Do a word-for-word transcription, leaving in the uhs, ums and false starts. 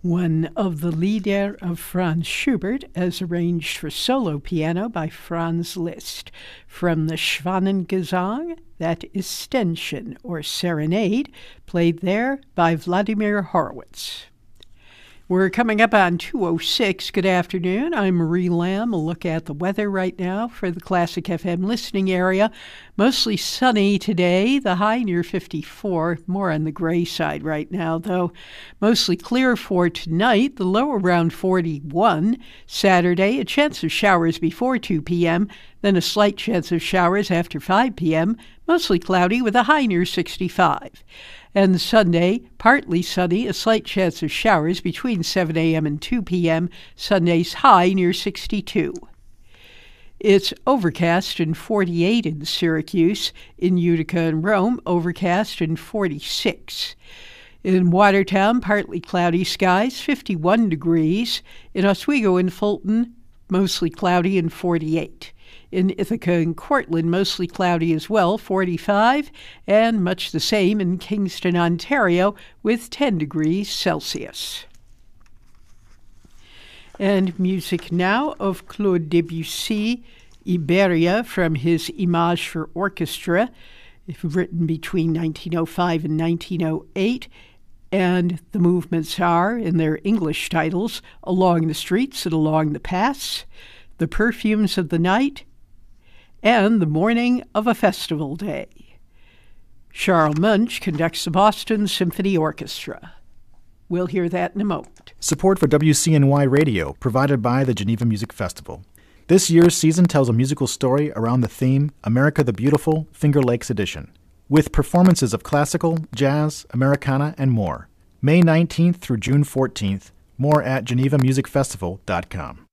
one of the Lieder of Franz Schubert, as arranged for solo piano by Franz Liszt. From the Schwanengesang, that Stenchen, or Serenade, played there by Vladimir Horowitz. We're coming up on two oh six. Good afternoon. I'm Marie Lamb. A look at the weather right now for the Classic F M listening area. Mostly sunny today. The high near fifty-four. More on the gray side right now, though. Mostly clear for tonight. The low around forty-one. Saturday, a chance of showers before two p.m., then a slight chance of showers after five p.m., mostly cloudy with a high near sixty-five. And Sunday, partly sunny, a slight chance of showers between seven a.m. and two p.m., Sunday's high near sixty-two. It's overcast and forty-eight in Syracuse. In Utica and Rome, overcast and forty-six. In Watertown, partly cloudy skies, fifty-one degrees. In Oswego and Fulton, mostly cloudy and forty-eight. In Ithaca and Cortland, mostly cloudy as well, forty-five, and much the same in Kingston, Ontario, with ten degrees Celsius. And music now of Claude Debussy, Iberia, from his Image for Orchestra, written between nineteen oh five and nineteen oh eight. And the movements are, in their English titles, Along the Streets and Along the Paths, The Perfumes of the Night, and The Morning of a Festival Day. Charles Munch conducts the Boston Symphony Orchestra. We'll hear that in a moment. Support for W C N Y Radio provided by the Geneva Music Festival. This year's season tells a musical story around the theme America the Beautiful, Finger Lakes Edition, with performances of classical, jazz, Americana, and more. May nineteenth through June fourteenth. More at geneva music festival dot com.